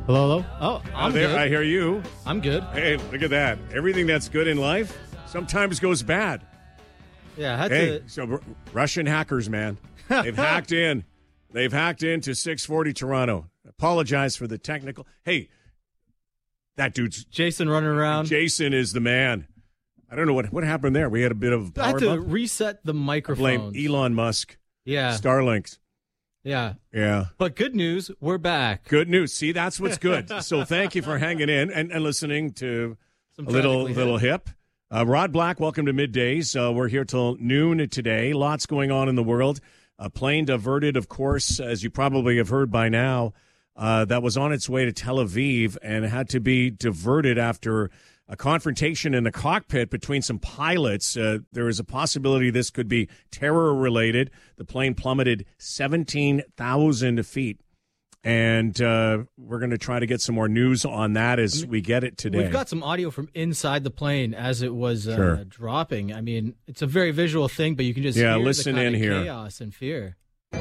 Hello, hello. Oh, I'm there, good. I hear you. I'm good. Hey, look at that. Everything that's good in life sometimes goes bad. Yeah, I had Hey, to. so Russian hackers, man. They've hacked in. They've hacked into 640 Toronto. Apologize for the technical. Hey, that dude's Jason running around. Jason is the man. I don't know what happened there. We had a bit of I had power to bump. reset the Blame microphones. Elon Musk. Yeah, Starlinks. yeah. Yeah. But good news, we're back. Good news. See, that's what's good. So thank you for hanging in and listening to Some a little tragically hip. Rod Black, welcome to Middays. We're here till noon today. Lots going on in the world. A plane diverted, of course, as you probably have heard by now, that was on its way to Tel Aviv and had to be diverted after a confrontation in the cockpit between some pilots. There is a possibility this could be terror-related. The plane plummeted 17,000 feet. And we're going to try to get some more news on that as we get it today. We've got some audio from inside the plane as it was Sure. dropping. I mean, it's a very visual thing, but you can just Yeah, hear listen the kind in of here. chaos and fear.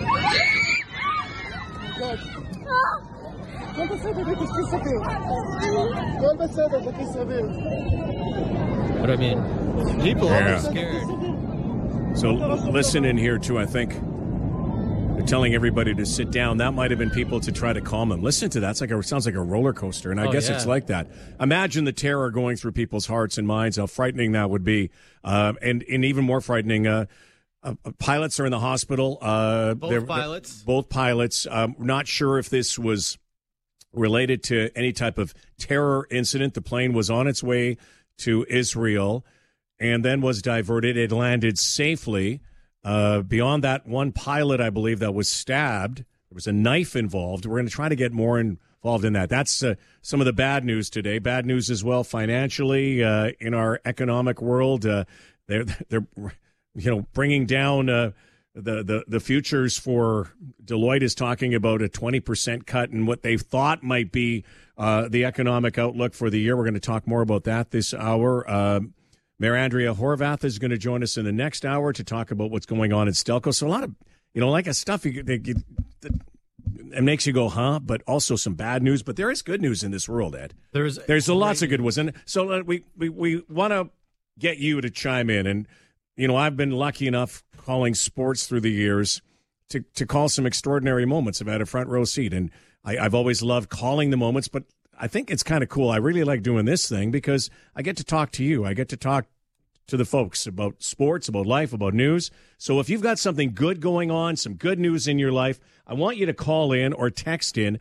But I mean, people Yeah. are scared. So listen in here, too, I think. They're telling everybody to sit down. That might have been people to try to calm them. Listen to that. Sounds like a roller coaster, and I guess yeah. it's like that. Imagine the terror going through people's hearts and minds, how frightening that would be. And even more frightening, pilots are in the hospital. Both pilots. Both pilots. Not sure if this was related to any type of terror incident. The plane was on its way to Israel and then was diverted. It landed safely. Beyond that, one pilot, I believe, that was stabbed. There was a knife involved. We're going to try to get more involved in that. That's some of the bad news today. Bad news as well financially in our economic world. They're bringing down the futures for Deloitte is talking about a 20% cut in what they thought might be the economic outlook for the year. We're going to talk more about that this hour. Mayor Andrea Horvath is going to join us in the next hour to talk about what's going on in Stelco. So a lot of, like a stuff it makes you go, huh? But also some bad news. But there is good news in this world, Ed. There's lots of good ones. And so we want to get you to chime in. And, I've been lucky enough calling sports through the years to call some extraordinary moments. I've had a front row seat. And I've always loved calling the moments, but I think it's kind of cool. I really like doing this thing because I get to talk to you. I get to talk to the folks about sports, about life, about news. So if you've got something good going on, some good news in your life, I want you to call in or text in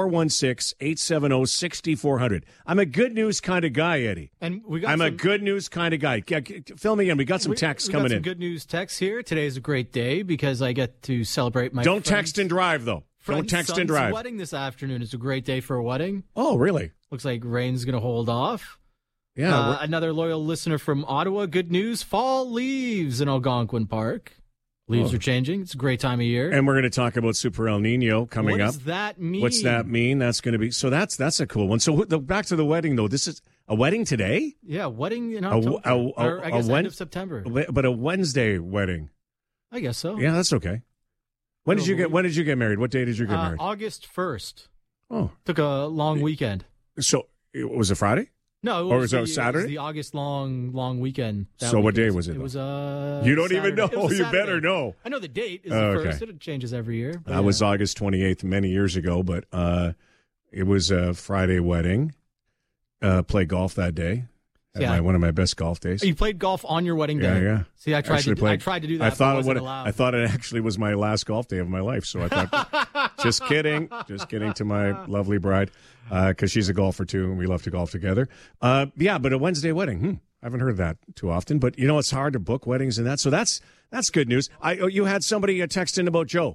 416-870-6400. I'm a good news kind of guy, Eddie. And I'm a good news kind of guy. Fill me in. We got some texts coming in. Good news texts here. Today's a great day because I get to celebrate my Don't text and drive, though. Don't text and drive. Wedding this afternoon is a great day for a wedding. Oh, really? Looks like rain's going to hold off. Yeah. Another loyal listener from Ottawa. Good news. Fall leaves in Algonquin Park. Leaves are changing. It's a great time of year. And we're going to talk about Super El Nino coming up. What does that mean? What's that mean? That's going to be so. That's a cool one. So back to the wedding though. This is a wedding today. Yeah, wedding in October. Or I guess end of September. But a Wednesday wedding. I guess so. Yeah, that's okay. When did you get married? What day did you get married? August 1st. Oh, took a long weekend. So it was a Friday. No, was it Saturday? It was the August long weekend. So what day was it? It was You don't Saturday. even know. You better know. I know the date is the first. It changes every year. That was August 28th many years ago, but it was a Friday wedding. Played golf that day. One of my best golf days. You played golf on your wedding day. Yeah. See, I tried to do that. I thought it actually was my last golf day of my life. So I thought, just kidding to my lovely bride, because she's a golfer too, and we love to golf together. But a Wednesday wedding. I haven't heard that too often. But it's hard to book weddings and that. So that's good news. You had somebody text in about Joe.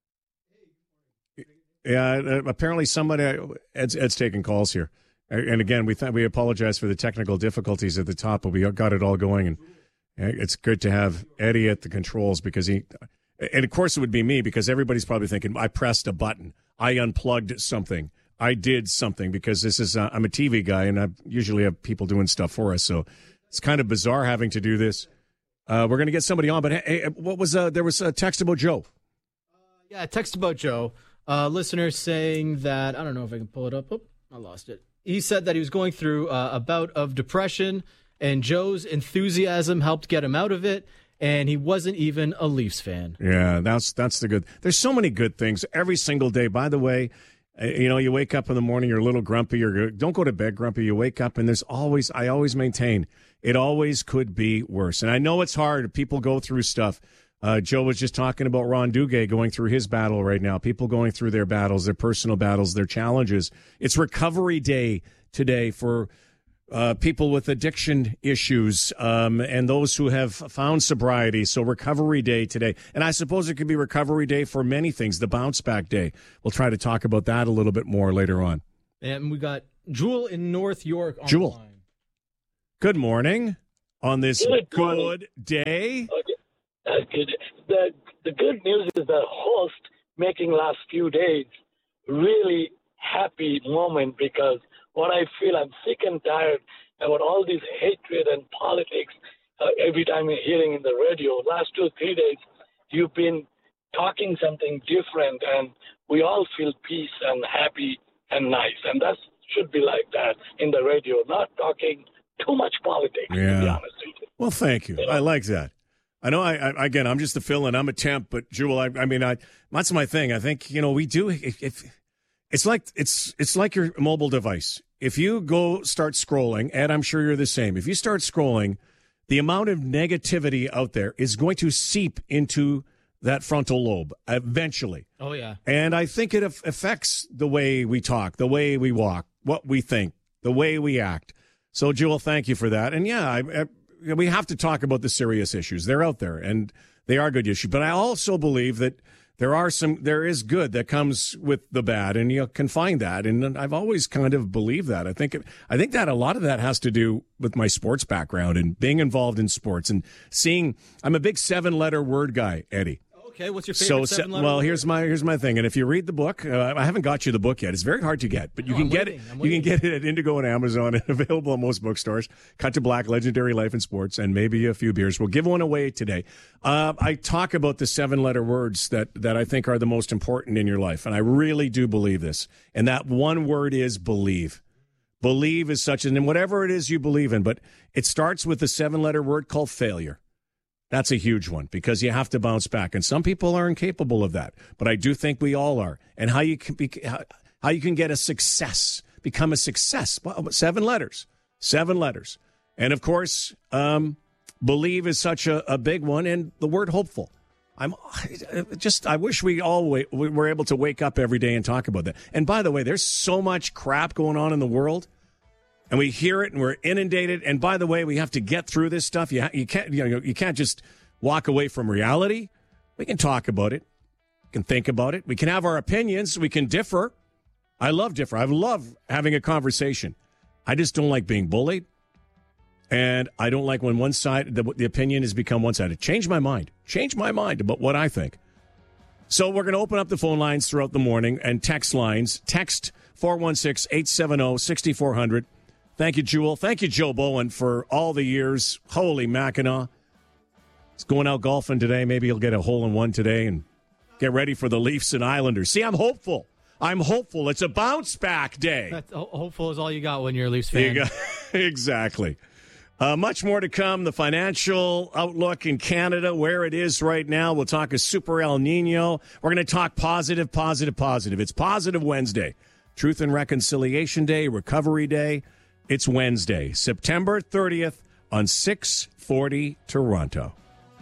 Yeah, apparently somebody Ed's taking calls here. And again, we apologize for the technical difficulties at the top, but we got it all going. And it's good to have Eddie at the controls because and of course it would be me because everybody's probably thinking, I pressed a button. I unplugged something. I did something because this is, I'm a TV guy and I usually have people doing stuff for us. So it's kind of bizarre having to do this. We're going to get somebody on, but hey, what was, there was a text about Joe. Yeah, a text about Joe. Listener saying that, I don't know if I can pull it up. Oh, I lost it. He said that he was going through a bout of depression, and Joe's enthusiasm helped get him out of it, and he wasn't even a Leafs fan. Yeah, that's the good. There's so many good things every single day. By the way, you wake up in the morning, you're a little grumpy, or don't go to bed grumpy. You wake up, and I always maintain, it always could be worse. And I know it's hard. People go through stuff. Joe was just talking about Ron Duguay going through his battle right now. People going through their battles, their personal battles, their challenges. It's recovery day today for people with addiction issues and those who have found sobriety. So recovery day today. And I suppose it could be recovery day for many things, the bounce back day. We'll try to talk about that a little bit more later on. And we got Jewel in North York on Jewel, the line. Good morning on this good day. Okay. The good news is the host making last few days really happy moment, because what I feel, I'm sick and tired about all this hatred and politics every time you're hearing in the radio. Last 2 or 3 days, you've been talking something different, and we all feel peace and happy and nice. And that should be like that in the radio, not talking too much politics, to be honest with you. Well, thank you. I like that. I know. Again, I'm just a fill-in. I'm a temp, but Jewel, I mean, that's my thing. I think we do. It's like your mobile device. If you start scrolling, Ed, I'm sure you're the same. If you start scrolling, the amount of negativity out there is going to seep into that frontal lobe eventually. Oh yeah. And I think it affects the way we talk, the way we walk, what we think, the way we act. So, Jewel, thank you for that. And we have to talk about the serious issues. They're out there, and they are good issues. But I also believe that there is good that comes with the bad, and you can find that. And I've always kind of believed that. I think that a lot of that has to do with my sports background and being involved in sports and seeing. I'm a big 7-letter word guy, Eddie. Okay, what's your favorite 7-letter word? Here's my thing. And if you read the book, I haven't got you the book yet. It's very hard to get, but you can get it. You can get it at Indigo and Amazon, and available in most bookstores. Cut to Black, Legendary Life in Sports, and maybe a few beers. We'll give one away today. I talk about the 7-letter words that I think are the most important in your life, and I really do believe this. And that one word is believe. Believe is such and whatever it is you believe in, but it starts with the 7-letter word called failure. That's a huge one, because you have to bounce back, and some people are incapable of that. But I do think we all are. And how you can get a success, become a success. 7 letters, 7 letters, and of course, believe is such a big one, and the word hopeful. I wish we all were able to wake up every day and talk about that. And by the way, there's so much crap going on in the world. And we hear it, and we're inundated. And by the way, we have to get through this stuff. You can't just walk away from reality. We can talk about it. We can think about it. We can have our opinions. We can differ. I love differ. I love having a conversation. I just don't like being bullied, and I don't like when one side the opinion has become one-sided. Change my mind about what I think. So we're going to open up the phone lines throughout the morning and text lines. Text 416-870-6400. Thank you, Jewel. Thank you, Joe Bowen, for all the years. Holy Mackinac. He's going out golfing today. Maybe he'll get a hole-in-one today and get ready for the Leafs and Islanders. See, I'm hopeful. It's a bounce-back day. Hopeful is all you got when you're a Leafs fan. Exactly. Much more to come. The financial outlook in Canada, where it is right now. We'll talk a Super El Nino. We're going to talk positive. It's Positive Wednesday. Truth and Reconciliation Day, Recovery Day. It's Wednesday, September 30th on 640 Toronto.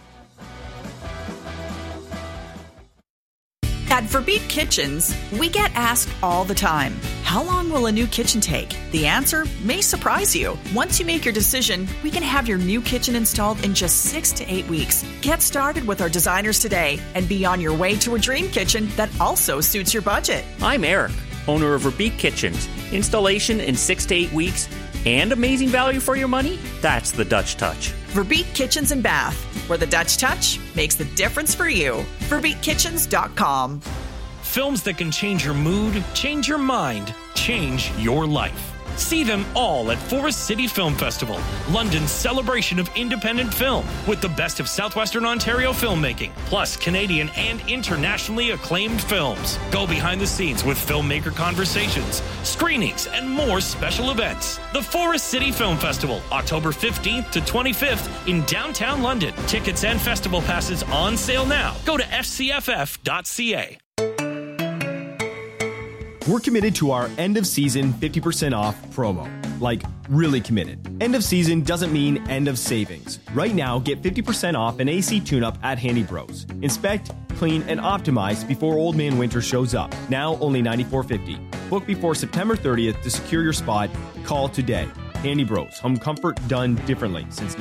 At Verbeek Kitchens, we get asked all the time, how long will a new kitchen take? The answer may surprise you. Once you make your decision, we can have your new kitchen installed in just 6 to 8 weeks. Get started with our designers today and be on your way to a dream kitchen that also suits your budget. I'm Eric, owner of Verbeek Kitchens. Installation in 6 to 8 weeks and amazing value for your money? That's the Dutch touch. Verbeek Kitchens and Bath, where the Dutch touch makes the difference for you. VerbeekKitchens.com. Films that can change your mood, change your mind, change your life. See them all at Forest City Film Festival, London's celebration of independent film, with the best of Southwestern Ontario filmmaking, plus Canadian and internationally acclaimed films. Go behind the scenes with filmmaker conversations, screenings, and more special events. The Forest City Film Festival, October 15th to 25th in downtown London. Tickets and festival passes on sale now. Go to fcff.ca. We're committed to our end of season 50% off promo. Like, really committed. End of season doesn't mean end of savings. Right now, get 50% off an AC tune-up at Handy Bros. Inspect, clean, and optimize before Old Man Winter shows up. Now only $94.50. Book before September 30th to secure your spot. Call today. Handy Bros. Home comfort done differently since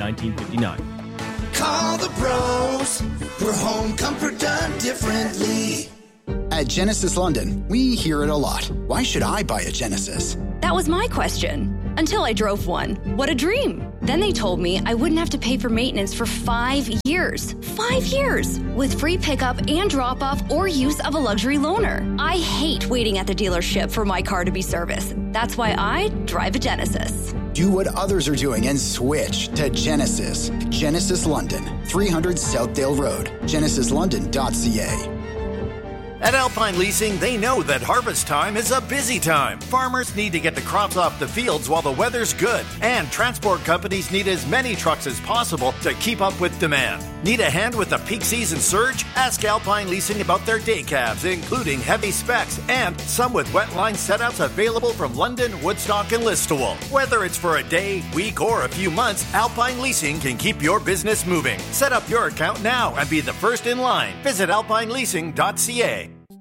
1959. Call the bros for home comfort done differently. At Genesis London, we hear it a lot. Why should I buy a Genesis? That was my question. Until I drove one. What a dream. Then they told me I wouldn't have to pay for maintenance for 5 years. 5 years! With free pickup and drop-off or use of a luxury loaner. I hate waiting at the dealership for my car to be serviced. That's why I drive a Genesis. Do what others are doing and switch to Genesis. Genesis London, 300 Southdale Road. GenesisLondon.ca. At Alpine Leasing, they know that harvest time is a busy time. Farmers need to get the crops off the fields while the weather's good. And transport companies need as many trucks as possible to keep up with demand. Need a hand with the peak season surge? Ask Alpine Leasing about their day cabs, including heavy specs and some with wet line setouts available from London, Woodstock, and Listowel. Whether it's for a day, week, or a few months, Alpine Leasing can keep your business moving. Set up your account now and be the first in line. Visit alpineleasing.ca.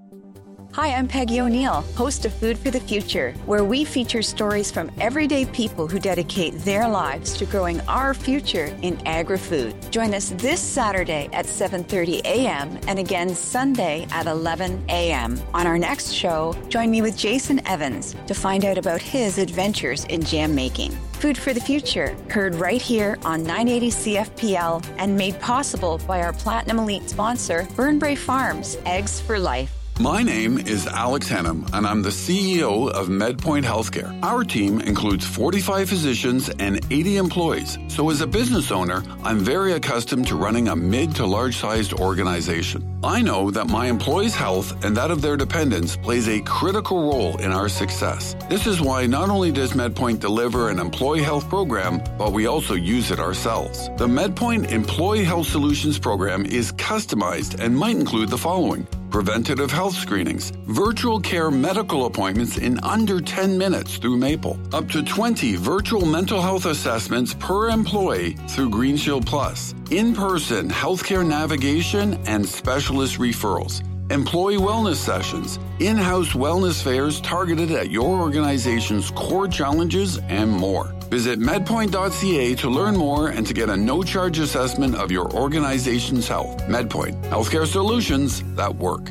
Hi, I'm Peggy O'Neill, host of Food for the Future, where we feature stories from everyday people who dedicate their lives to growing our future in agri-food. Join us this Saturday at 7:30 a.m. and again Sunday at 11 a.m. On our next show, join me with Jason Evans to find out about his adventures in jam making. Food for the Future, heard right here on 980 CFPL and made possible by our Platinum Elite sponsor, Burnbrae Farms, Eggs for Life. My name is Alex Hennum, and I'm the CEO of MedPoint Healthcare. Our team includes 45 physicians and 80 employees. So as a business owner, I'm very accustomed to running a mid to large-sized organization. I know that my employees' health and that of their dependents plays a critical role in our success. This is why not only does MedPoint deliver an employee health program, but we also use it ourselves. The MedPoint Employee Health Solutions program is customized and might include the following: preventative health screenings, virtual care medical appointments in under 10 minutes through Maple, up to 20 virtual mental health assessments per employee through Green Shield Plus, in-person healthcare navigation and specialist referrals, employee wellness sessions, in-house wellness fairs targeted at your organization's core challenges, and more. Visit medpoint.ca to learn more and to get a no-charge assessment of your organization's health. MedPoint, healthcare solutions that work.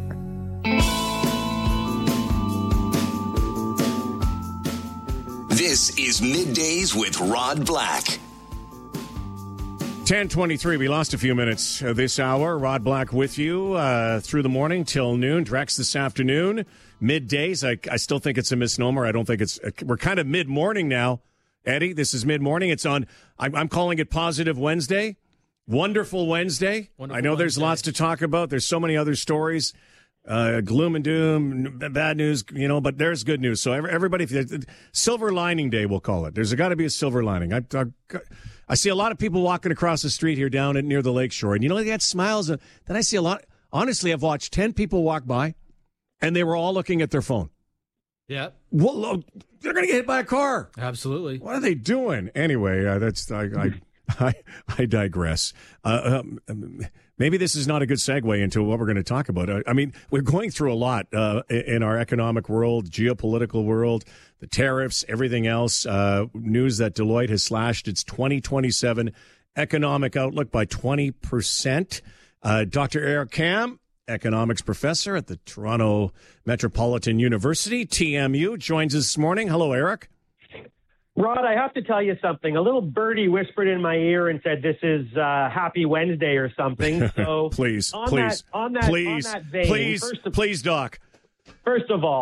This is Middays with Rod Black. 10:23. We lost a few minutes this hour. Rod Black with you through the morning till noon. Drex this afternoon. Middays. I still think it's a misnomer. I don't think it's. We're kind of mid-morning now. Eddie, this is mid-morning. It's on, I'm calling it Positive Wednesday. Wonderful Wednesday. I know there's lots to talk about. There's so many other stories. Gloom and doom, bad news, but there's good news. So everybody, silver lining day, we'll call it. There's got to be a silver lining. I see a lot of people walking across the street here down near the lakeshore. And they had smiles. Then I see a lot. Honestly, I've watched 10 people walk by, and they were all looking at their phone. Yeah. Well, they're going to get hit by a car. Absolutely. What are they doing? Anyway, I digress. Maybe this is not a good segue into what we're going to talk about. I mean, we're going through a lot in our economic world, geopolitical world, the tariffs, everything else. News that Deloitte has slashed its 2027 economic outlook by 20%. Dr. Eric Kam, economics professor at the Toronto Metropolitan University, TMU, joins us this morning. Hello, Eric. Rod, I have to tell you something. A little birdie whispered in my ear and said, "This is Happy Wednesday" or something. So please, on that vein, Doc. First of all,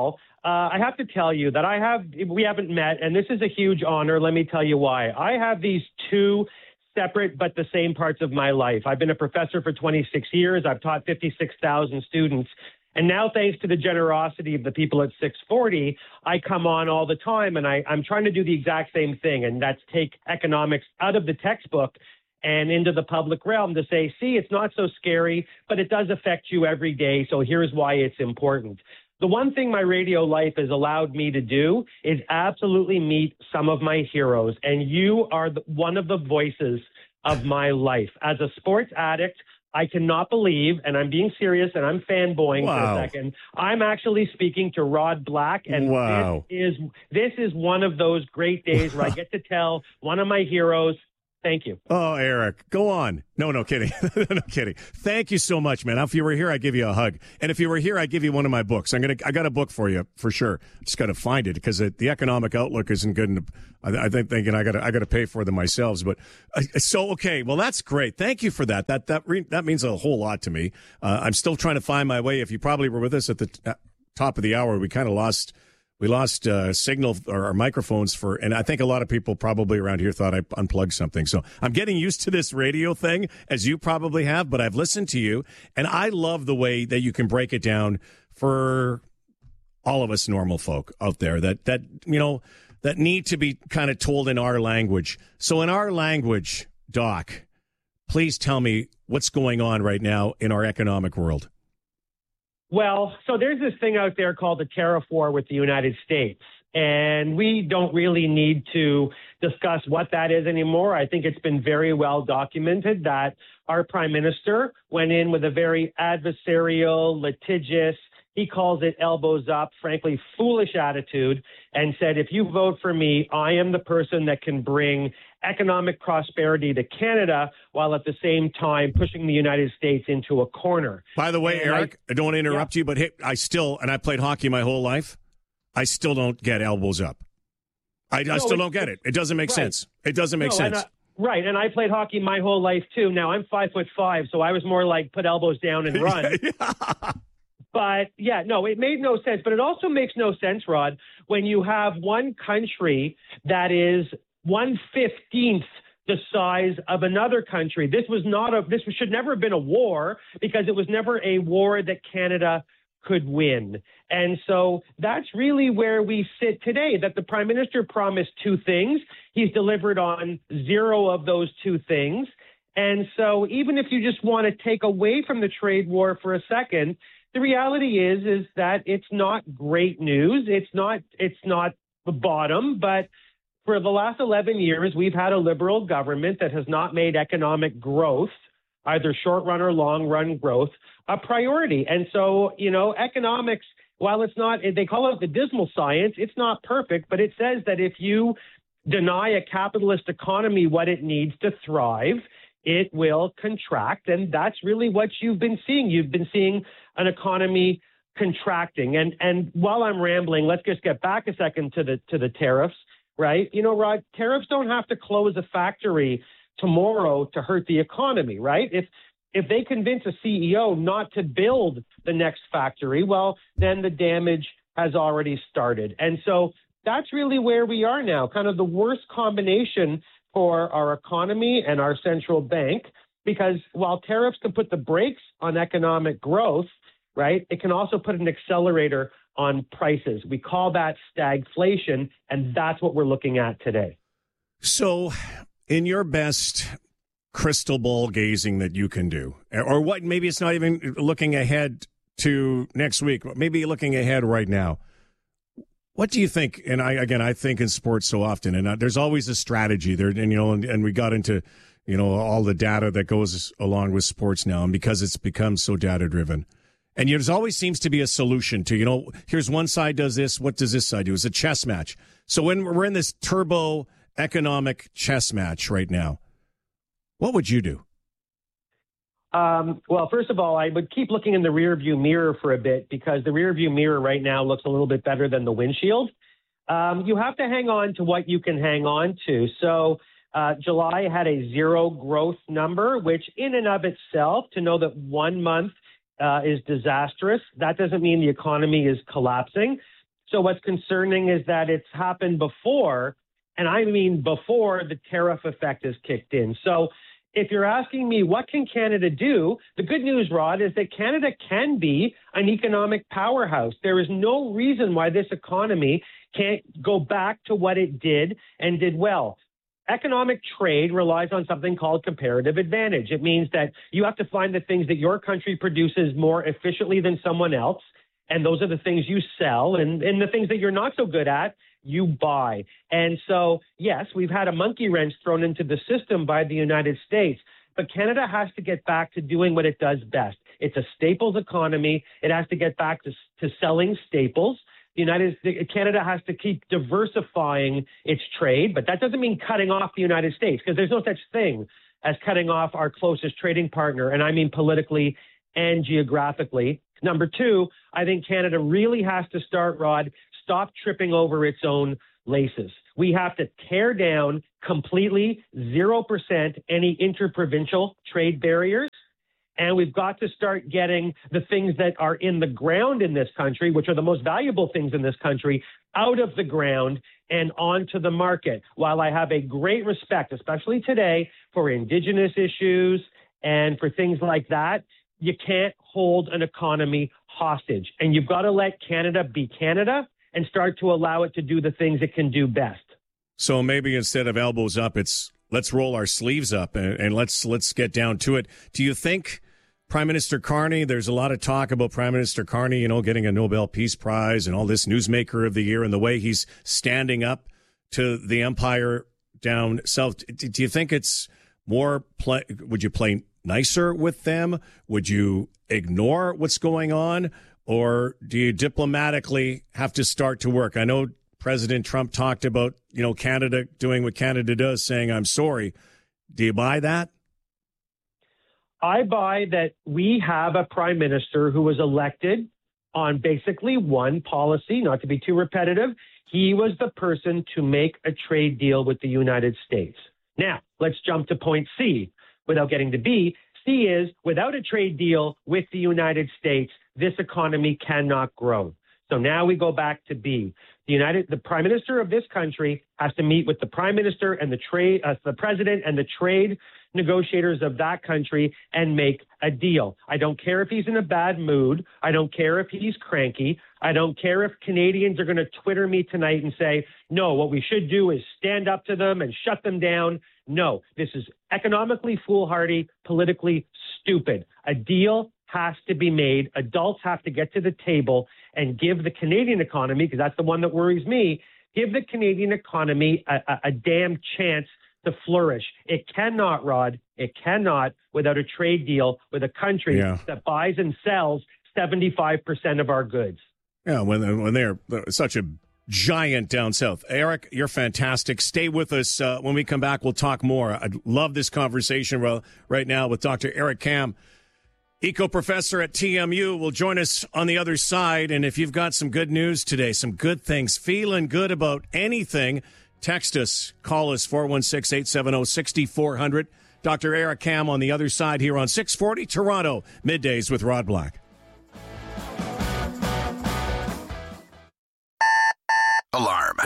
I have to tell you that we haven't met, and this is a huge honor. Let me tell you why. I have these two separate but the same parts of my life. I've been a professor for 26 years. I've taught 56,000 students. And now, thanks to the generosity of the people at 640, I come on all the time, and I'm trying to do the exact same thing, and that's take economics out of the textbook and into the public realm to say, see, it's not so scary, but it does affect you every day, so here's why it's important. The one thing my radio life has allowed me to do is absolutely meet some of my heroes, and you are one of the voices of my life. As a sports addict, I cannot believe, and I'm being serious, and I'm fanboying for a second, I'm actually speaking to Rod Black, and this is one of those great days where I get to tell one of my heroes, thank you. Oh, Eric, go on. No kidding. No kidding. Thank you so much, man. If you were here, I'd give you a hug. And if you were here, I'd give you one of my books. I got a book for you for sure. Just got to find it because the economic outlook isn't good. And I think thinking I got to pay for them myself. But okay. Well, that's great. Thank you for that. That means a whole lot to me. I'm still trying to find my way. If you probably were with us at the top of the hour, we kind of lost. We lost signal or our microphones and I think a lot of people probably around here thought I unplugged something. So I'm getting used to this radio thing, as you probably have, but I've listened to you, and I love the way that you can break it down for all of us normal folk out there that need to be kind of told in our language. So in our language, Doc, please tell me what's going on right now in our economic world. Well, so there's this thing out there called the tariff war with the United States, and we don't really need to discuss what that is anymore. I think it's been very well documented that our prime minister went in with a very adversarial, litigious, he calls it elbows up, frankly, foolish attitude, and said, if you vote for me, I am the person that can bring economic prosperity to Canada while at the same time pushing the United States into a corner. By the way, Eric, I don't want to interrupt you, but I played hockey my whole life. I still don't get elbows up. I still don't get it. It doesn't make sense. It doesn't make sense. Right, and I played hockey my whole life, too. Now, I'm 5'5", so I was more like put elbows down and run. But, it made no sense. But it also makes no sense, Rod, when you have one country that is 1/15 the size of another country. This should never have been a war because it was never a war that Canada could win. And so that's really where we sit today, that the Prime Minister promised two things. He's delivered on zero of those two things. And so even if you just want to take away from the trade war for a second, the reality is that it's not great news. It's not the bottom, but for the last 11 years, we've had a Liberal government that has not made economic growth, either short run or long run growth, a priority. And so, economics, while it's not, they call it the dismal science, it's not perfect, but it says that if you deny a capitalist economy what it needs to thrive, it will contract. And that's really what you've been seeing. You've been seeing an economy contracting. And while I'm rambling, let's just get back a second to the tariffs. Right? Rod, tariffs don't have to close a factory tomorrow to hurt the economy, right? If they convince a CEO not to build the next factory, well, then the damage has already started. And so that's really where we are now, kind of the worst combination for our economy and our central bank, because while tariffs can put the brakes on economic growth, right, it can also put an accelerator on prices. We call that stagflation, and that's what we're looking at today. So, in your best crystal ball gazing that you can do, or what, maybe it's not even looking ahead to next week, but maybe looking ahead right now, what do you think? And I think in sports so often, and there's always a strategy there, and we got into, all the data that goes along with sports now, and because it's become so data driven. And there always seems to be a solution to, here's one side does this, what does this side do? It's a chess match. So when we're in this turbo economic chess match right now, what would you do? Well, first of all, I would keep looking in the rearview mirror for a bit because the rearview mirror right now looks a little bit better than the windshield. You have to hang on to what you can hang on to. So July had a zero growth number, which in and of itself, to know that 1 month is disastrous. That doesn't mean the economy is collapsing. So what's concerning is that it's happened before, and I mean before the tariff effect has kicked in. So if you're asking me, what can Canada do? The good news, Rod, is that Canada can be an economic powerhouse. There is no reason why this economy can't go back to what it did and did well. Economic trade relies on something called comparative advantage. It means that you have to find the things that your country produces more efficiently than someone else, and those are the things you sell, and the things that you're not so good at, you buy. And so, yes, we've had a monkey wrench thrown into the system by the United States, but Canada has to get back to doing what it does best. It's a staples economy. It has to get back to selling staples. Canada has to keep diversifying its trade, but that doesn't mean cutting off the United States, because there's no such thing as cutting off our closest trading partner, and I mean politically and geographically. Number two, I think Canada really has to stop tripping over its own laces. We have to tear down completely 0% any interprovincial trade barriers. And we've got to start getting the things that are in the ground in this country, which are the most valuable things in this country, out of the ground and onto the market. While I have a great respect, especially today, for Indigenous issues and for things like that, you can't hold an economy hostage. And you've got to let Canada be Canada and start to allow it to do the things it can do best. So maybe instead of elbows up, it's let's roll our sleeves up and let's get down to it. Do you think Prime Minister Carney, there's a lot of talk about Prime Minister Carney, getting a Nobel Peace Prize and all this, Newsmaker of the Year, and the way he's standing up to the empire down south. Do you think it's more would you play nicer with them? Would you ignore what's going on? Or do you diplomatically have to start to work? I know President Trump talked about, Canada doing what Canada does, saying, I'm sorry. Do you buy that? I buy that we have a prime minister who was elected on basically one policy, not to be too repetitive. He was the person to make a trade deal with the United States. Now, let's jump to point C without getting to B. C is, without a trade deal with the United States, this economy cannot grow. So now we go back to B. The prime minister of this country has to meet with the prime minister and the president and the trade negotiators of that country and make a deal. I don't care if he's in a bad mood. I don't care if he's cranky. I don't care if Canadians are going to Twitter me tonight and say, no, what we should do is stand up to them and shut them down. No, this is economically foolhardy, politically stupid. A deal has to be made. Adults have to get to the table and give the Canadian economy, because that's the one that worries me, give the Canadian economy a damn chance to flourish. It cannot, Rod, without a trade deal with a country that buys and sells 75% of our goods. Yeah, when they're such a giant down south. Eric, you're fantastic. Stay with us. When we come back, we'll talk more. I love this conversation right now with Dr. Eric Kam, eco-professor at TMU, will join us on the other side. And if you've got some good news today, some good things, feeling good about anything, text us, call us, 416-870-6400. Dr. Eric Kam on the other side here on 640 Toronto, Middays with Rod Black. Alarm.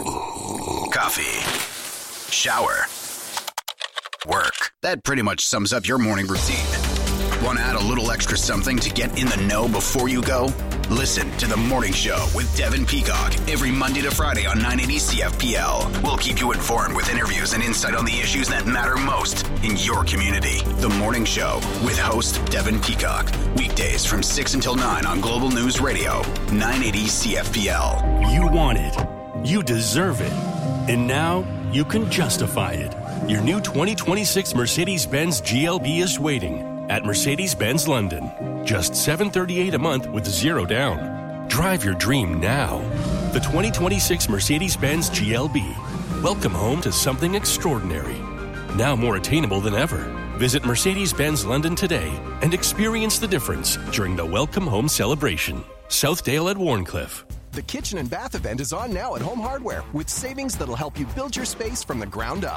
Coffee. Shower. Work. That pretty much sums up your morning routine. Want to add a little extra something to get in the know before you go? Listen to The Morning Show with Devin Peacock every Monday to Friday on 980 CFPL. We'll keep you informed with interviews and insight on the issues that matter most in your community. The Morning Show with host Devin Peacock. Weekdays from 6 until 9 on Global News Radio, 980 CFPL. You want it. You deserve it. And now you can justify it. Your new 2026 Mercedes-Benz GLB is waiting at Mercedes-Benz London. Just $738 a month with zero down. Drive your dream now. The 2026 Mercedes-Benz GLB. Welcome home to something extraordinary. Now more attainable than ever. Visit Mercedes-Benz London today and experience the difference during the Welcome Home celebration. Southdale at Warncliffe. The kitchen and bath event is on now at Home Hardware with savings that'll help you build your space from the ground up.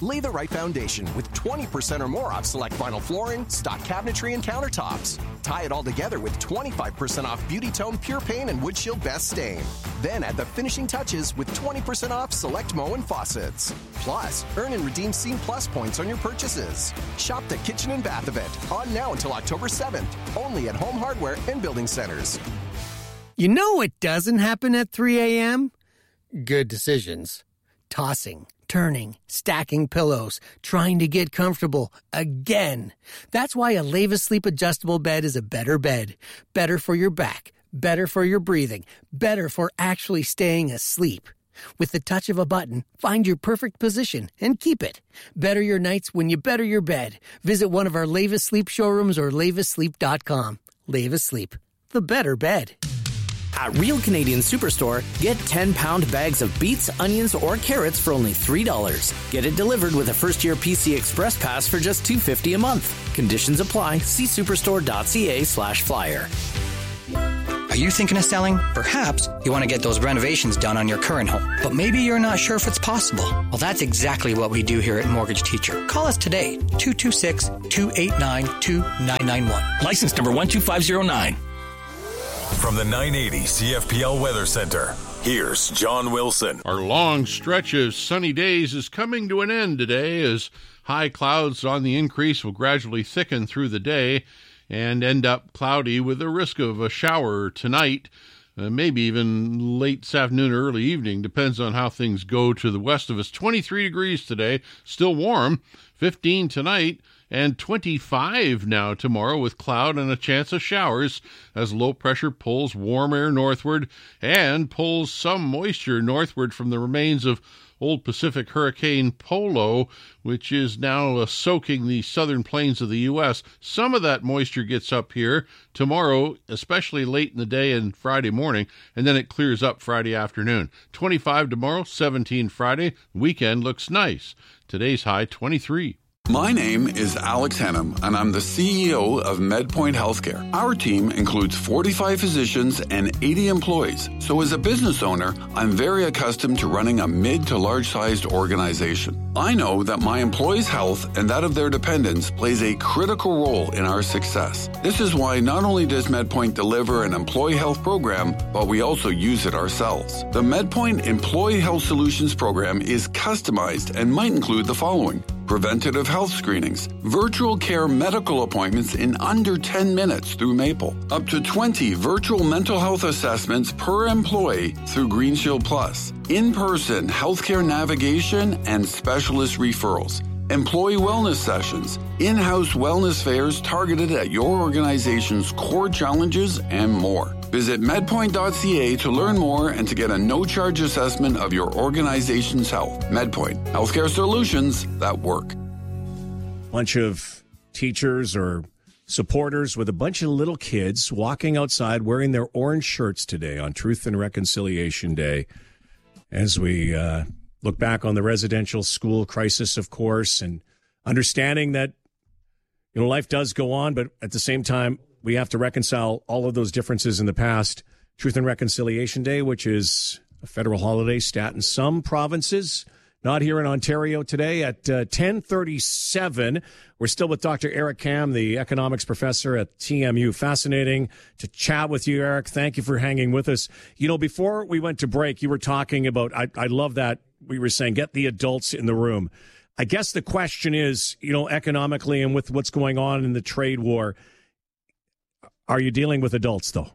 Lay the right foundation with 20% or more off select vinyl flooring, stock cabinetry, and countertops. Tie it all together with 25% off Beauty Tone Pure Paint and Wood Shield Best Stain. Then add the finishing touches with 20% off select Moen faucets. Plus, earn and redeem Scene Plus points on your purchases. Shop the Kitchen and Bath event on now until October 7th, only at Home Hardware and Building Centers. You know what doesn't happen at 3 a.m.? Good decisions. Tossing, turning, stacking pillows, trying to get comfortable again. That's why a Leva Sleep adjustable bed is a better bed. Better for your back, better for your breathing, better for actually staying asleep. With the touch of a button, find your perfect position and keep it. Better your nights when you better your bed. Visit one of our Leva Sleep showrooms or levasleep.com. Leva Sleep, the better bed. At Real Canadian Superstore, get 10-pound bags of beets, onions, or carrots for only $3. Get it delivered with a first-year PC Express Pass for just $2.50 a month. Conditions apply. See superstore.ca/flyer. Are you thinking of selling? Perhaps you want to get those renovations done on your current home, but maybe you're not sure if it's possible. Well, that's exactly what we do here at Mortgage Teacher. Call us today, 226-289-2991. License number 12509. From the 980 CFPL Weather Center, here's John Wilson. Our long stretch of sunny days is coming to an end today as high clouds on the increase will gradually thicken through the day and end up cloudy with a risk of a shower tonight, maybe even late this afternoon or early evening. Depends on how things go to the west of us. 23 degrees today, still warm, 15 tonight, and 25 now tomorrow with cloud and a chance of showers as low pressure pulls warm air northward and pulls some moisture northward from the remains of old Pacific Hurricane Polo, which is now soaking the southern plains of the U.S. Some of that moisture gets up here tomorrow, especially late in the day and Friday morning, and then it clears up Friday afternoon. 25 tomorrow, 17 Friday. Weekend looks nice. Today's high, 23. My name is Alex Henham, and I'm the CEO of MedPoint Healthcare. Our team includes 45 physicians and 80 employees. So as a business owner, I'm very accustomed to running a mid to large-sized organization. I know that my employees' health and that of their dependents plays a critical role in our success. This is why not only does MedPoint deliver an employee health program, but we also use it ourselves. The MedPoint Employee Health Solutions program is customized and might include the following: preventative health screenings, virtual care medical appointments in under 10 minutes through Maple, up to 20 virtual mental health assessments per employee through Green Shield Plus, in-person healthcare navigation and specialist referrals, employee wellness sessions, in-house wellness fairs targeted at your organization's core challenges, and more. Visit medpoint.ca to learn more and to get a no-charge assessment of your organization's health. MedPoint, healthcare solutions that work. Bunch of teachers or supporters with a bunch of little kids walking outside wearing their orange shirts today on Truth and Reconciliation Day as we look back on the residential school crisis, of course, and understanding that, you know, life does go on, but at the same time, we have to reconcile all of those differences in the past. Truth and Reconciliation Day, which is a federal holiday stat in some provinces, not here in Ontario today at 10:37. We're still with Dr. Eric Kam, the economics professor at TMU. Fascinating to chat with you, Eric. Thank you for hanging with us. You know, before we went to break, you were talking about, I love that we were saying, get the adults in the room. I guess the question is, you know, economically and with what's going on in the trade war, are you dealing with adults, though?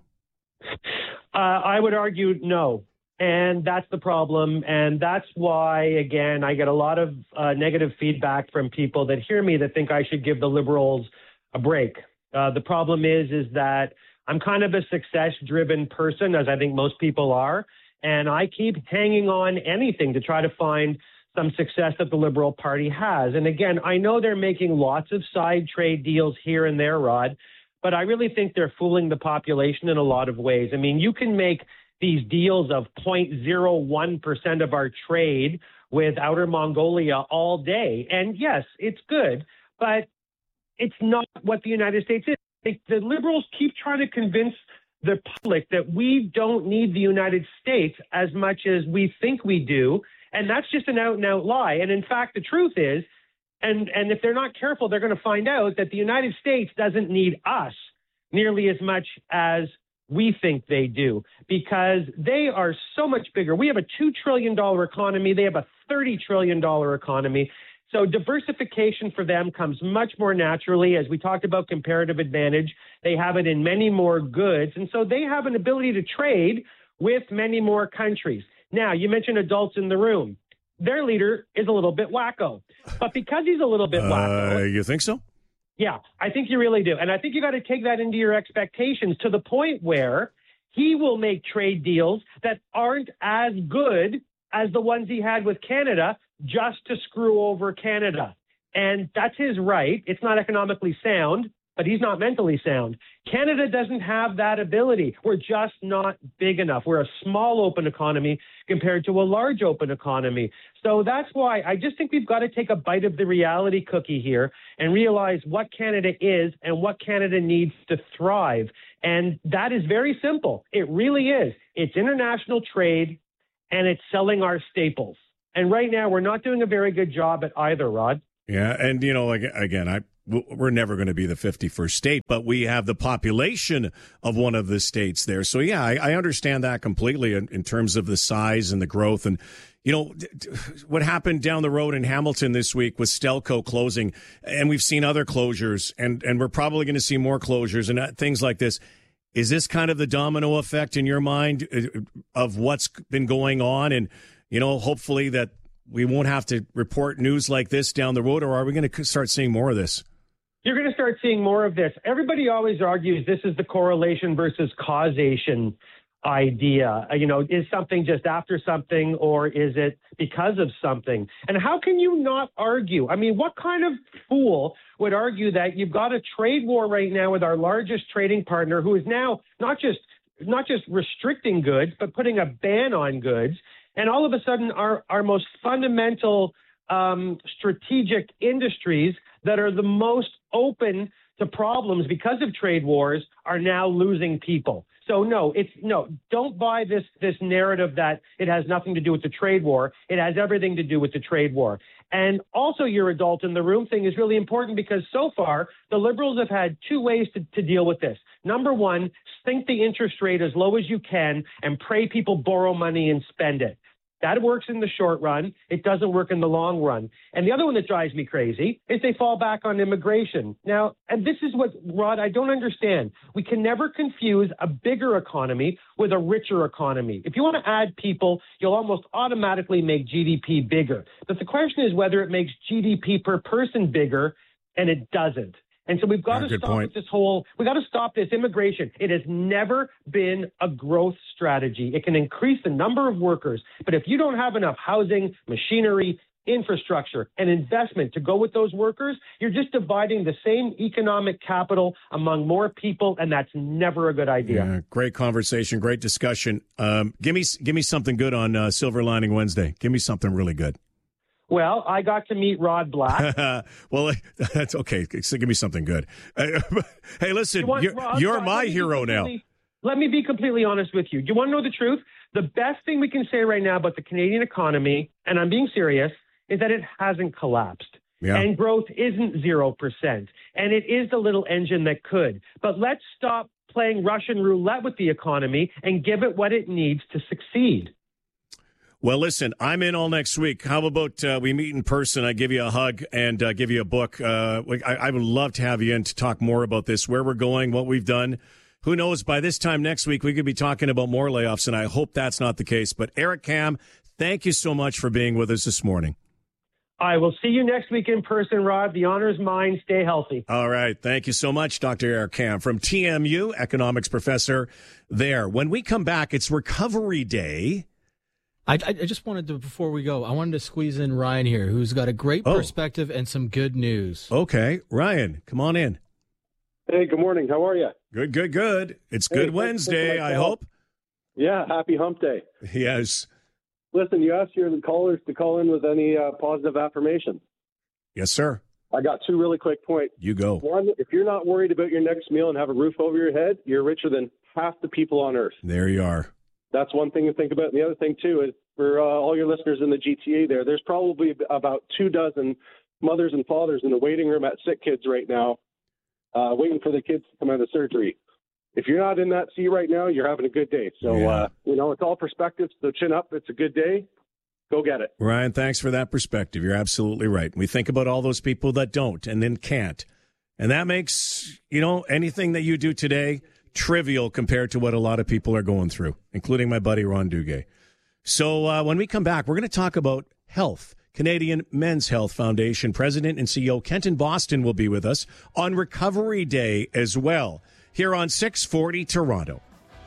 I would argue no. And that's the problem. And that's why, again, I get a lot of negative feedback from people that hear me that think I should give the Liberals a break. The problem is that I'm kind of a success-driven person, as I think most people are. And I keep hanging on anything to try to find some success that the Liberal Party has. And again, I know they're making lots of side trade deals here and there, Rod, but I really think they're fooling the population in a lot of ways. I mean, you can make these deals of 0.01% of our trade with Outer Mongolia all day. And yes, it's good, but it's not what the United States is. The Liberals keep trying to convince the public that we don't need the United States as much as we think we do. And that's just an out-and-out lie. And in fact, the truth is, and if they're not careful, they're going to find out that the United States doesn't need us nearly as much as we think they do, because they are so much bigger. We have a $2 trillion economy. They have a $30 trillion economy. So diversification for them comes much more naturally. As we talked about comparative advantage, they have it in many more goods. And so they have an ability to trade with many more countries. Now, you mentioned adults in the room. Their leader is a little bit wacko. But because he's a little bit wacko. You think so? Yeah, I think you really do. And I think you got to take that into your expectations to the point where he will make trade deals that aren't as good as the ones he had with Canada just to screw over Canada. And that's his right. It's not economically sound, but he's not mentally sound. Canada doesn't have that ability. We're just not big enough. We're a small open economy compared to a large open economy. So that's why I just think we've got to take a bite of the reality cookie here and realize what Canada is and what Canada needs to thrive. And that is very simple. It really is. It's international trade and it's selling our staples. And right now, we're not doing a very good job at either, Rod. Yeah, and, again, we're never going to be the 51st state, but we have the population of one of the states there. So, yeah, I understand that completely in terms of the size and the growth. And, what happened down the road in Hamilton this week with Stelco closing, and we've seen other closures, and we're probably going to see more closures and things like this. Is this kind of the domino effect in your mind of what's been going on? And, hopefully that we won't have to report news like this down the road, or are we going to start seeing more of this? You're going to start seeing more of this. Everybody always argues this is the correlation versus causation idea. Is something just after something, or is it because of something? And how can you not argue? I mean, what kind of fool would argue that you've got a trade war right now with our largest trading partner, who is now not just restricting goods, but putting a ban on goods? And all of a sudden, our most fundamental strategic industries that are the most open to problems because of trade wars are now losing people. So don't buy this narrative that it has nothing to do with the trade war. It has everything to do with the trade war. And also your adult in the room thing is really important, because so far the Liberals have had two ways to deal with this. Number one, sink the interest rate as low as you can and pray people borrow money and spend it. That works in the short run. It doesn't work in the long run. And the other one that drives me crazy is they fall back on immigration. Now, and this is what, Rod, I don't understand. We can never confuse a bigger economy with a richer economy. If you want to add people, you'll almost automatically make GDP bigger. But the question is whether it makes GDP per person bigger, and it doesn't. And so we've got to stop this immigration. It has never been a growth strategy. It can increase the number of workers, but if you don't have enough housing, machinery, infrastructure, and investment to go with those workers, you're just dividing the same economic capital among more people, and that's never a good idea. Yeah, great conversation, great discussion. Give me something good on Silver Lining Wednesday. Give me something really good. Well, I got to meet Rod Black. Well, that's okay. So give me something good. Hey, listen, you're my hero now. Let me be completely honest with you. Do you want to know the truth? The best thing we can say right now about the Canadian economy, and I'm being serious, is that it hasn't collapsed. Yeah. And growth isn't 0%. And it is the little engine that could. But let's stop playing Russian roulette with the economy and give it what it needs to succeed. Well, listen, I'm in all next week. How about we meet in person? I give you a hug and give you a book. I would love to have you in to talk more about this, where we're going, what we've done. Who knows, by this time next week, we could be talking about more layoffs, and I hope that's not the case. But Eric Kam, thank you so much for being with us this morning. I will see you next week in person, Rod. The honor's mine. Stay healthy. All right. Thank you so much, Dr. Eric Kam from TMU, economics professor there. When we come back, it's Recovery Day. I just wanted to, before we go, I wanted to squeeze in Ryan here, who's got a great perspective and some good news. Okay. Ryan, come on in. Hey, good morning. How are you? Good. It's Good Wednesday, I hope. Yeah, happy hump day. Yes. Listen, you asked your callers to call in with any positive affirmations. Yes, sir. I got two really quick points. You go. One, if you're not worried about your next meal and have a roof over your head, you're richer than half the people on Earth. There you are. That's one thing to think about. And the other thing, too, is for all your listeners in the GTA there. There's probably about 24 mothers and fathers in the waiting room at Sick Kids right now, waiting for the kids to come out of surgery. If you're not in that seat right now, you're having a good day. So, it's all perspective. So chin up. It's a good day. Go get it. Ryan, thanks for that perspective. You're absolutely right. We think about all those people that don't and then can't. And that makes, anything that you do today trivial compared to what a lot of people are going through, including my buddy Ron Duguay. So when we come back, we're going to talk about health. Canadian Men's Health Foundation President and CEO Kenton Boston will be with us on Recovery Day as well, here on 640 Toronto.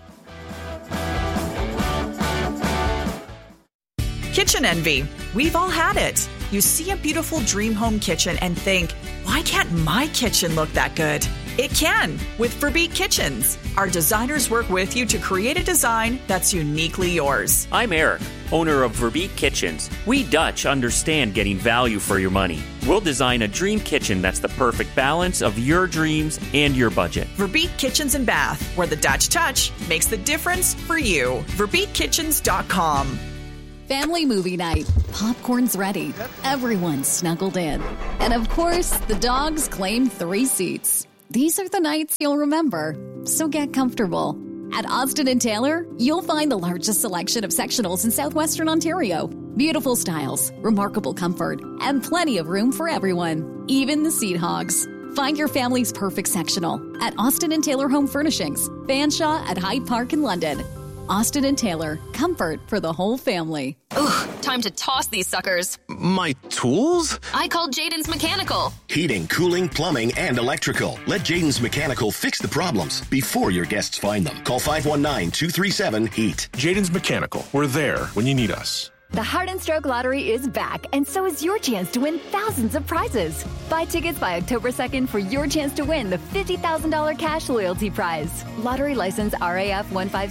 Kitchen envy. We've all had it. You see a beautiful dream home kitchen and think, why can't my kitchen look that good? It can with Verbeek Kitchens. Our designers work with you to create a design that's uniquely yours. I'm Eric, owner of Verbeek Kitchens. We Dutch understand getting value for your money. We'll design a dream kitchen that's the perfect balance of your dreams and your budget. Verbeek Kitchens and Bath, where the Dutch touch makes the difference for you. VerbeekKitchens.com. Family movie night. Popcorn's ready. Everyone's snuggled in. And of course, the dogs claim 3 seats. These are the nights you'll remember, so get comfortable. At Austin & Taylor, you'll find the largest selection of sectionals in southwestern Ontario. Beautiful styles, remarkable comfort, and plenty of room for everyone, even the seat hogs. Find your family's perfect sectional at Austin & Taylor Home Furnishings, Fanshawe at Hyde Park in London. Austin & Taylor, comfort for the whole family. Ugh, time to toss these suckers. My tools? I called Jaden's Mechanical. Heating, cooling, plumbing, and electrical. Let Jaden's Mechanical fix the problems before your guests find them. Call 519-237-HEAT. Jaden's Mechanical. We're there when you need us. The Heart and Stroke Lottery is back, and so is your chance to win thousands of prizes. Buy tickets by October 2nd for your chance to win the $50,000 cash loyalty prize. Lottery license RAF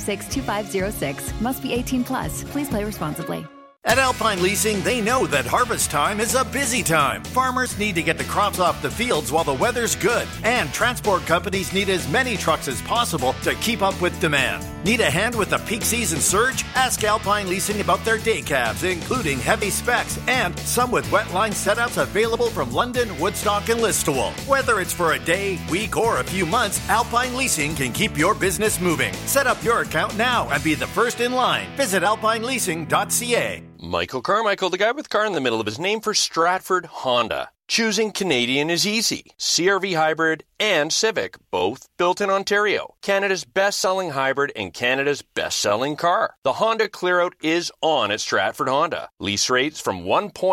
1562506. Must be 18 plus. Please play responsibly. At Alpine Leasing, they know that harvest time is a busy time. Farmers need to get the crops off the fields while the weather's good. And transport companies need as many trucks as possible to keep up with demand. Need a hand with the peak season surge? Ask Alpine Leasing about their day cabs, including heavy specs and some with wetline setups available from London, Woodstock, and Listowel. Whether it's for a day, week, or a few months, Alpine Leasing can keep your business moving. Set up your account now and be the first in line. Visit alpineleasing.ca. Michael Carmichael, the guy with car in the middle of his name, for Stratford Honda. Choosing Canadian is easy. CR-V Hybrid and Civic, both built in Ontario. Canada's best-selling hybrid and Canada's best-selling car. The Honda Clearout is on at Stratford Honda. Lease rates from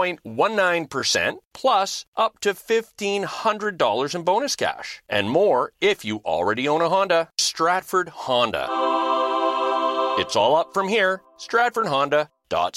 1.19% plus up to $1,500 in bonus cash. And more if you already own a Honda. Stratford Honda. It's all up from here. StratfordHonda.ca.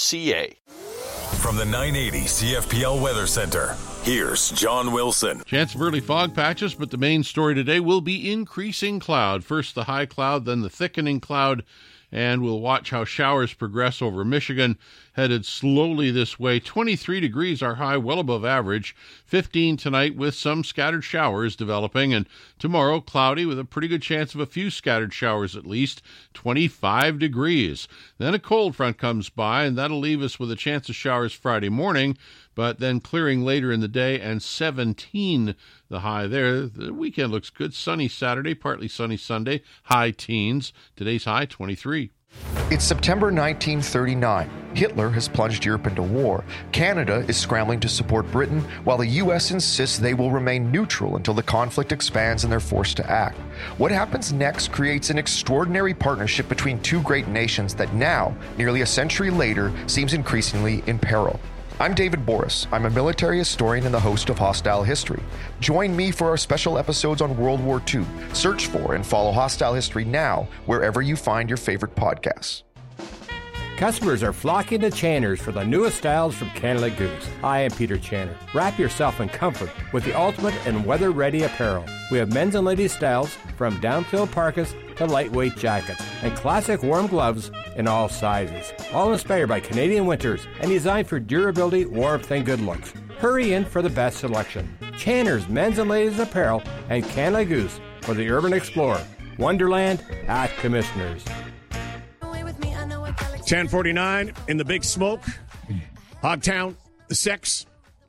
From the 980 CFPL Weather Center, here's John Wilson. Chance of early fog patches, but the main story today will be increasing cloud. First the high cloud, then the thickening cloud, and we'll watch how showers progress over Michigan, headed slowly this way. 23 degrees, our high, well above average. 15 tonight with some scattered showers developing, and tomorrow cloudy with a pretty good chance of a few scattered showers at least. 25 degrees. Then a cold front comes by, and that'll leave us with a chance of showers Friday morning, but then clearing later in the day, and 17 the high there. The weekend looks good. Sunny Saturday, partly sunny Sunday, high teens. Today's high, 23. It's September 1939. Hitler has plunged Europe into war. Canada is scrambling to support Britain, while the U.S. insists they will remain neutral until the conflict expands and they're forced to act. What happens next creates an extraordinary partnership between two great nations that now, nearly a century later, seems increasingly in peril. I'm David Boris. I'm a military historian and the host of Hostile History. Join me for our special episodes on World War II. Search for and follow Hostile History now, wherever you find your favorite podcasts. Customers are flocking to Channers for the newest styles from Canada Goose. I am Peter Channer. Wrap yourself in comfort with the ultimate and weather-ready apparel. We have men's and ladies' styles from down-filled parkas to lightweight jackets and classic warm gloves in all sizes. All inspired by Canadian winters and designed for durability, warmth, and good looks. Hurry in for the best selection. Channers men's and ladies' apparel and Canada Goose for the urban explorer. Wonderland at Commissioners. 10:49 in the Big Smoke, Hogtown, the Sex,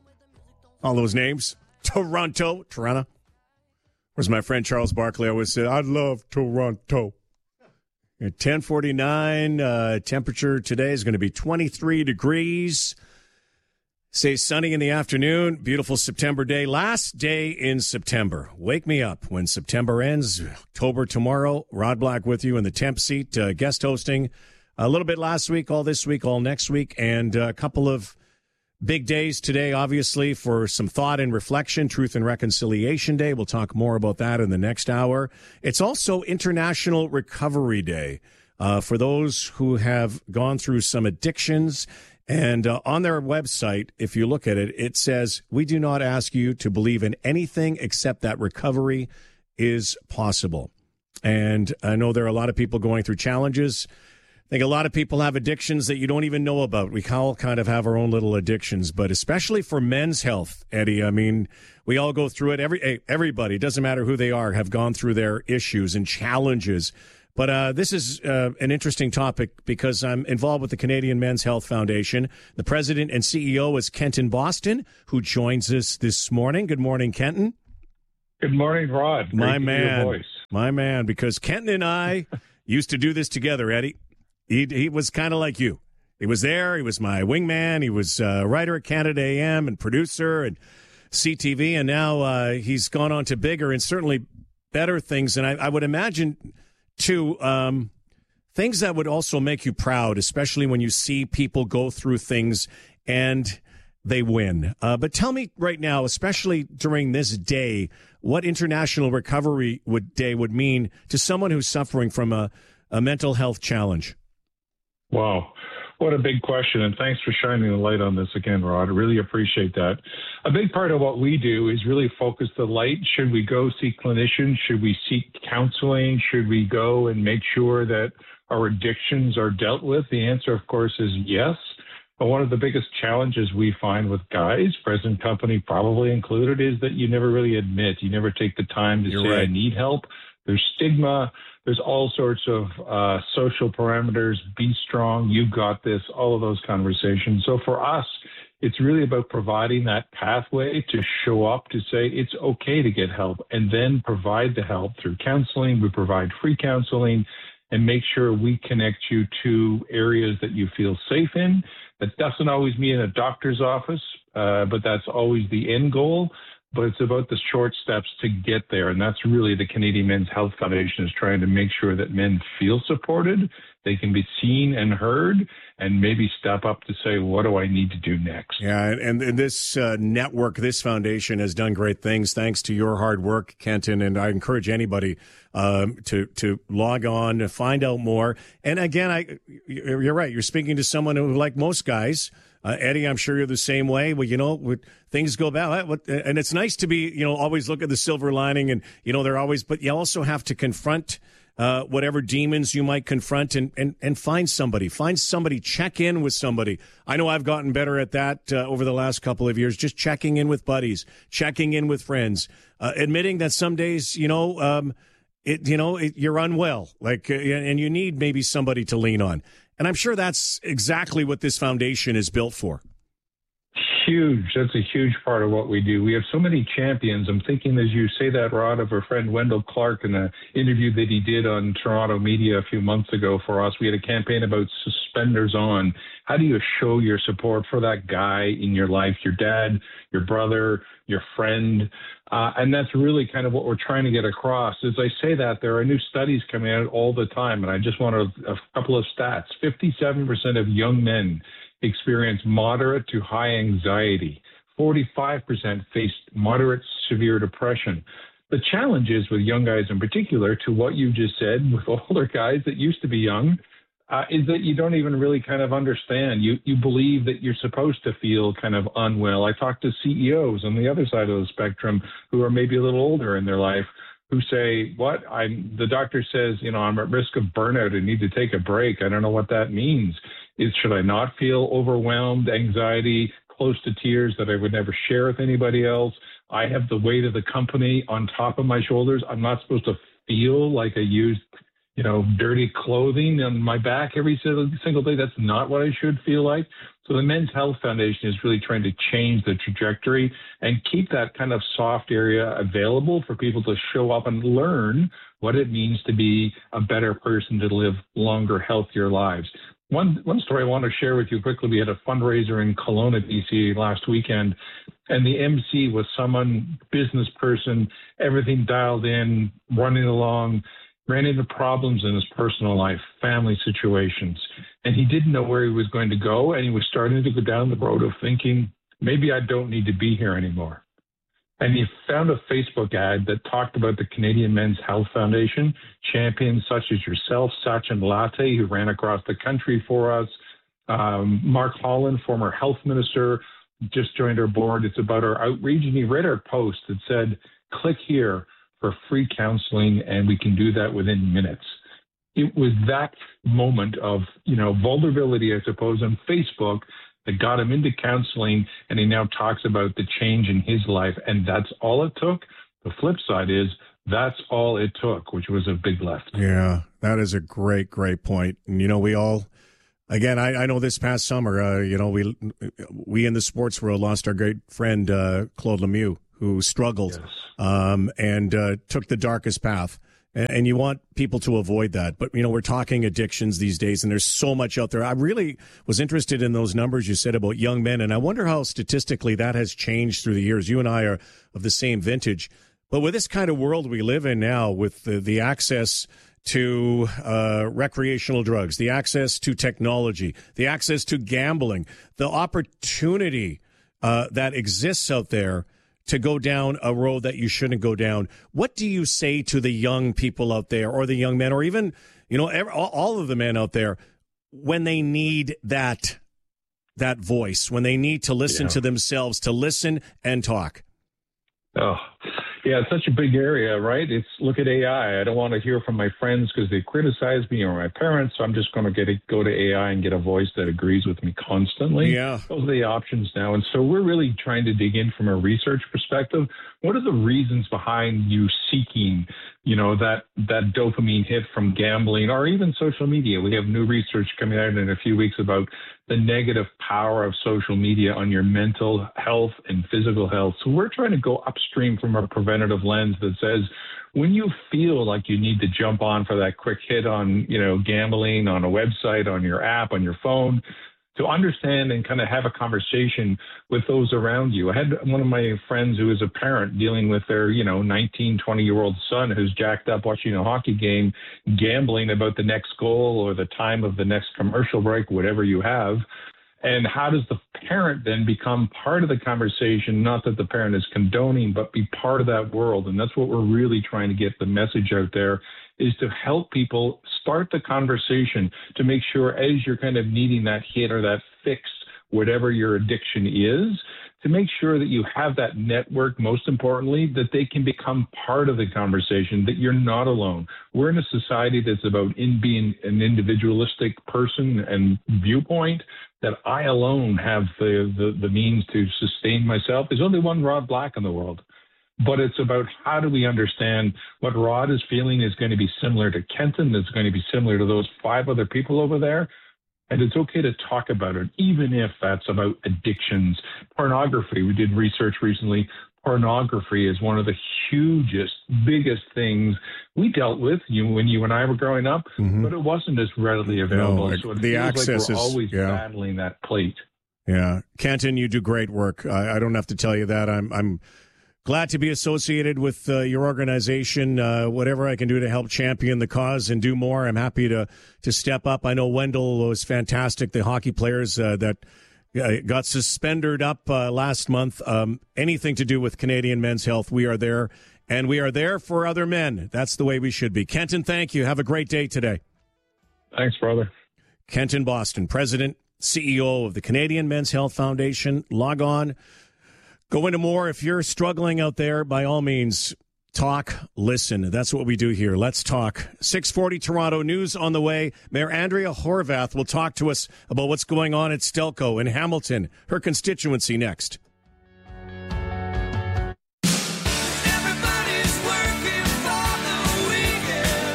all those names. Toronto. Where's my friend Charles Barkley always said, I love Toronto. At 10:49, temperature today is going to be 23 degrees. Say sunny in the afternoon. Beautiful September day. Last day in September. Wake me up when September ends. October tomorrow. Rod Black with you in the temp seat, guest hosting a little bit last week, all this week, all next week, and a couple of big days today, obviously, for some thought and reflection. Truth and Reconciliation Day. We'll talk more about that in the next hour. It's also International Recovery Day for those who have gone through some addictions. And on their website, if you look at it, it says, we do not ask you to believe in anything except that recovery is possible. And I know there are a lot of people going through challenges. I think a lot of people have addictions that you don't even know about. We all kind of have our own little addictions, but especially for men's health, Eddie, I mean, we all go through it. Everybody, doesn't matter who they are, have gone through their issues and challenges. But this is an interesting topic because I'm involved with the Canadian Men's Health Foundation. The president and CEO is Kenton Boston, who joins us this morning. Good morning, Kenton. Good morning, Rod. Great my to man, hear your voice. My man, because Kenton and I used to do this together, Eddie. He was kind of like you. He was there. He was my wingman. He was a writer at Canada AM and producer and CTV. And now he's gone on to bigger and certainly better things. And I would imagine, too, things that would also make you proud, especially when you see people go through things and they win. But tell me right now, especially during this day, what International Recovery Day would mean to someone who's suffering from a mental health challenge. Wow. What a big question. And thanks for shining the light on this again, Rod. I really appreciate that. A big part of what we do is really focus the light. Should we go see clinicians? Should we seek counseling? Should we go and make sure that our addictions are dealt with? The answer, of course, is yes. But one of the biggest challenges we find with guys, present company probably included, is that you never really admit. You never take the time to say, right, I need help. There's stigma. There's all sorts of social parameters. Be strong. You got this. All of those conversations. So for us, it's really about providing that pathway to show up, to say it's okay to get help, and then provide the help through counseling. We provide free counseling and make sure we connect you to areas that you feel safe in. That doesn't always mean a doctor's office, but that's always the end goal. But it's about the short steps to get there. And that's really the Canadian Men's Health Foundation is trying to make sure that men feel supported, they can be seen and heard, and maybe step up to say, what do I need to do next? Yeah, and this network, this foundation has done great things thanks to your hard work, Kenton, and I encourage anybody to log on, to find out more. And again, you're right, you're speaking to someone who, like most guys, Eddie, I'm sure you're the same way. Well, things go bad, and it's nice to be, always look at the silver lining, and they're always. But you also have to confront whatever demons you might confront, and find somebody, check in with somebody. I know I've gotten better at that over the last couple of years, just checking in with buddies, checking in with friends, admitting that some days, you're unwell, and you need maybe somebody to lean on. And I'm sure that's exactly what this foundation is built for. Huge. That's a huge part of what we do. We have so many champions. I'm thinking as you say that, Rod, of our friend Wendell Clark in an interview that he did on Toronto Media a few months ago for us. We had a campaign about suspenders on. How do you show your support for that guy in your life, your dad, your brother, your friend? And that's really kind of what we're trying to get across. As I say that, there are new studies coming out all the time, and I just want a couple of stats. 57% of young men experience moderate to high anxiety. 45% face moderate severe depression. The challenge is with young guys in particular, to what you just said, with older guys that used to be young, is that you don't even really kind of understand. You believe that you're supposed to feel kind of unwell. I talk to CEOs on the other side of the spectrum who are maybe a little older in their life who say, the doctor says, I'm at risk of burnout and need to take a break. I don't know what that means. Should I not feel overwhelmed, anxiety, close to tears that I would never share with anybody else? I have the weight of the company on top of my shoulders. I'm not supposed to feel like a used dirty clothing on my back every single day. That's not what I should feel like. So the Men's Health Foundation is really trying to change the trajectory and keep that kind of soft area available for people to show up and learn what it means to be a better person, to live longer, healthier lives. One story I want to share with you quickly. We had a fundraiser in Kelowna, BC last weekend, and the MC was someone, business person, everything dialed in, running along, ran into problems in his personal life, family situations, and he didn't know where he was going to go, and he was starting to go down the road of thinking, maybe I don't need to be here anymore. And he found a Facebook ad that talked about the Canadian Men's Health Foundation, champions such as yourself, Sachin Latte, who ran across the country for us, Mark Holland, former health minister, just joined our board. It's about our outreach, and he read our post that said, click here for free counseling, and we can do that within minutes. It was that moment of, vulnerability, I suppose, on Facebook that got him into counseling, and he now talks about the change in his life, and that's all it took. The flip side is that's all it took, which was a big lift. Yeah, that is a great, great point. And, we all, again, I know this past summer, we in the sports world lost our great friend, Claude Lemieux, who struggled and took the darkest path. And you want people to avoid that. But, we're talking addictions these days, and there's so much out there. I really was interested in those numbers you said about young men, and I wonder how statistically that has changed through the years. You and I are of the same vintage. But with this kind of world we live in now, with the access to recreational drugs, the access to technology, the access to gambling, the opportunity that exists out there to go down a road that you shouldn't go down. What do you say to the young people out there, or the young men, or even, all of the men out there, when they need that voice, when they need to listen to themselves, to listen and talk? Oh, yeah, it's such a big area, right? Look at AI. I don't want to hear from my friends because they criticize me or my parents, so I'm just going to go to AI and get a voice that agrees with me constantly. Yeah. Those are the options now. And so we're really trying to dig in from a research perspective. What are the reasons behind you seeking, that dopamine hit from gambling or even social media? We have new research coming out in a few weeks about the negative power of social media on your mental health and physical health. So we're trying to go upstream from a preventative lens that says, when you feel like you need to jump on for that quick hit on, gambling, on a website, on your app, on your phone, to understand and kind of have a conversation with those around you. I had one of my friends who is a parent dealing with their, 19, 20-year-old son who's jacked up watching a hockey game, gambling about the next goal or the time of the next commercial break, whatever you have. And how does the parent then become part of the conversation? Not that the parent is condoning, but be part of that world. And that's what we're really trying to get the message out there, is to help people start the conversation to make sure, as you're kind of needing that hit or that fix, whatever your addiction is, to make sure that you have that network, most importantly, that they can become part of the conversation, that you're not alone. We're in a society that's about being an individualistic person and viewpoint, that I alone have the means to sustain myself. There's only one Rod Black in the world. But it's about how do we understand what Rod is feeling is going to be similar to Kenton, that's going to be similar to those 5 other people over there. And it's okay to talk about it, even if that's about addictions. Pornography, we did research recently. Pornography is one of the hugest, biggest things we dealt with when you and I were growing up, but it wasn't as readily available. No, so it the feels access like we're is always battling that plate. Yeah. Kenton, you do great work. I don't have to tell you that. I'm glad to be associated with your organization. Whatever I can do to help champion the cause and do more, I'm happy to step up. I know Wendell was fantastic. The hockey players that got suspended up last month. Anything to do with Canadian Men's Health, we are there, and we are there for other men. That's the way we should be. Kenton, thank you. Have a great day today. Thanks, brother. Kenton Boston, President, CEO of the Canadian Men's Health Foundation. Log on. Go into more. If you're struggling out there, by all means, talk, listen. That's what we do here. Let's talk. 640 Toronto news on the way. Mayor Andrea Horwath will talk to us about what's going on at Stelco in Hamilton, her constituency, next.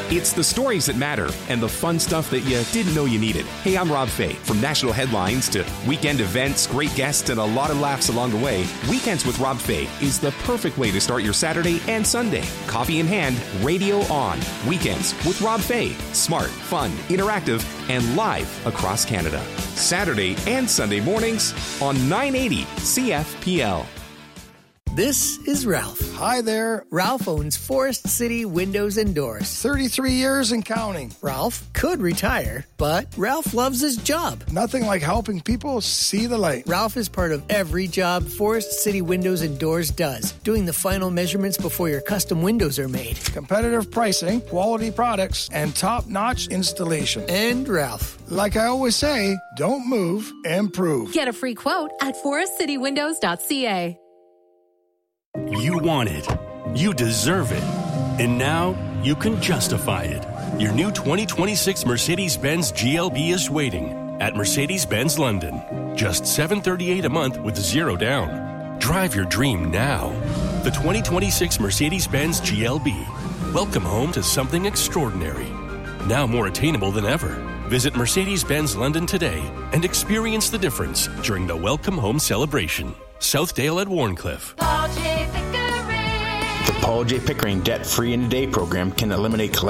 It's the stories that matter and the fun stuff that you didn't know you needed. Hey, I'm Rob Fay. From national headlines to weekend events, great guests, and a lot of laughs along the way, Weekends with Rob Fay is the perfect way to start your Saturday and Sunday. Coffee in hand, radio on. Weekends with Rob Fay. Smart, fun, interactive, and live across Canada. Saturday and Sunday mornings on 980 CFPL. This is Ralph. Hi there. Ralph owns Forest City Windows and Doors. 33 years and counting. Ralph could retire, but Ralph loves his job. Nothing like helping people see the light. Ralph is part of every job Forest City Windows and Doors does, doing the final measurements before your custom windows are made. Competitive pricing, quality products, and top-notch installation. And Ralph. Like I always say, don't move, improve. Get a free quote at forestcitywindows.ca. You want it. You deserve it. And now you can justify it. Your new 2026 Mercedes-Benz GLB is waiting at Mercedes-Benz London. Just $738 a month with zero down. Drive your dream now. The 2026 Mercedes-Benz GLB. Welcome home to something extraordinary. Now more attainable than ever. Visit Mercedes-Benz London today and experience the difference during the Welcome Home celebration. Southdale at Warncliffe. The Paul J. Pickering Debt Free in a Day program can eliminate